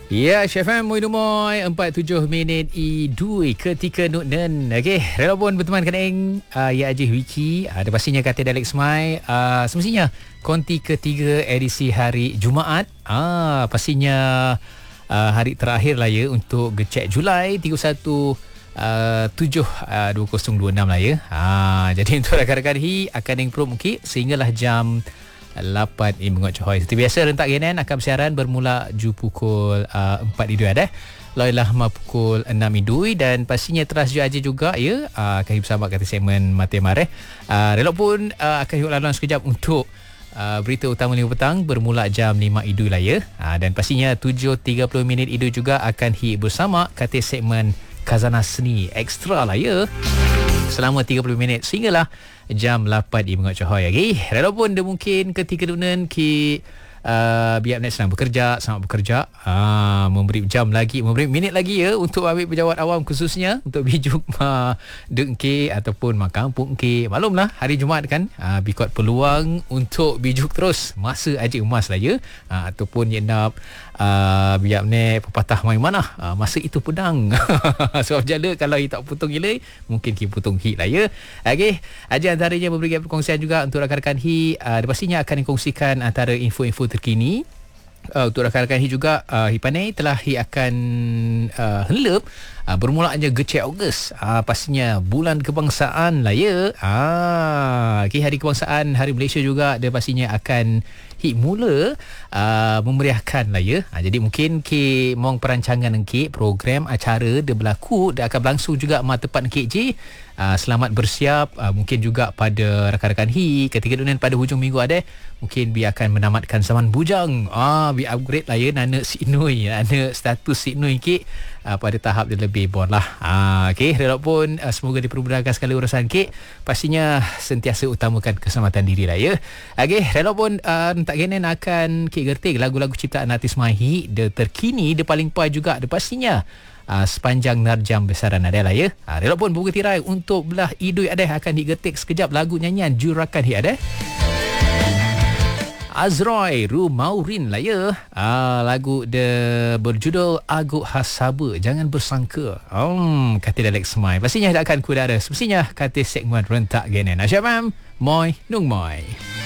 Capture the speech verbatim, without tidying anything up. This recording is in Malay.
Ya, Chef M, Moi Dumoy, empat puluh tujuh minit i dua ketika Nuknen. Okey, rela pun berteman keneng uh, Ya Ajih Wiki. Ada uh, pastinya kata Dalek Smai. Uh, semestinya konti ketiga edisi hari Jumaat. Ah, uh, pastinya uh, hari terakhir lah ya untuk gecek Julai tiga puluh satu tujuh dua kosong dua enam lah ya. Ha, jadi untuk rakan-rakan hi akan improve mungkin sehinggalah jam lapan in mengot cohoy. Seperti biasa rentak genen akan bersiaran bermula ju pukul uh, empat i dua dah. Loilah ma pukul enam i dua dan pastinya teras ju aja juga ya. Uh, akan bersama kata segmen Mati Mareh. Uh, relok pun uh, akan hidup laluan sekejap untuk Uh, berita utama lima petang bermula jam lima i dua lah ya. Uh, dan pastinya tujuh tiga puluh minit i dua juga akan hi bersama kata segmen Khazanah Seni Ekstra lah ya. Selama tiga puluh minit sehinggalah jam lapan i mengot cohoy lagi. Rela pun dia mungkin ketika dunan ki uh, biar net senang bekerja, sangat bekerja. Uh, memberi jam lagi, memberi minit lagi ya untuk ambil pejabat awam khususnya untuk bijuk ma dengke ataupun ma kampung ke. Maklumlah hari Jumaat kan, uh, bikot peluang untuk bijuk terus. Masa aja emas lah ya. Uh, ataupun yang nak Uh, biar ni pepatah main mana uh, masa itu pedang. Sebab jala kalau kita tak putung gila mungkin kita putung hit lah ya. Okey, aja antaranya memberikan perkongsian juga untuk rakan-rakan hi. Uh, pastinya akan dikongsikan antara info-info terkini. Uh, untuk rakan-rakan hi juga uh, hi pandai telah hi akan uh, helep uh, bermulanya gecek Ogos. Uh, pastinya bulan kebangsaan lah ya. Ah, okay, hari kebangsaan, hari Malaysia juga dia pastinya akan hi mula uh, memeriahkan lah ya. Ha, jadi mungkin ke mong perancangan ke program acara dia berlaku dia akan berlangsung juga ma tepat ke je. Uh, selamat bersiap uh, mungkin juga pada rakan-rakan hi ketika dunia pada hujung minggu ada mungkin bi akan menamatkan zaman bujang. Ah, bi upgrade lah ya nana sinoi, nana status sinoi ke uh, pada tahap dia lebih bon lah. Ah, okey, relok pun uh, semoga dipermudahkan sekali urusan ke. Pastinya sentiasa utamakan keselamatan diri lah ya. Okey, relok pun uh, tak genen akan ke gertik lagu-lagu ciptaan artis Mahi dia terkini, dia paling pai juga dia pastinya Uh, sepanjang narjam besaran ada lah ya. Uh, relok pun buka tirai untuk belah idui ada akan digetik sekejap lagu nyanyian jurakan hi ada. Azroy Rumaurin lah ya. Uh, lagu dia berjudul Aguk Hasaba Jangan Bersangka. Um, kata Dalek Semai. Pastinya akan kudara. Semestinya kata segmen rentak genen. Asyam Moi Nung Moi.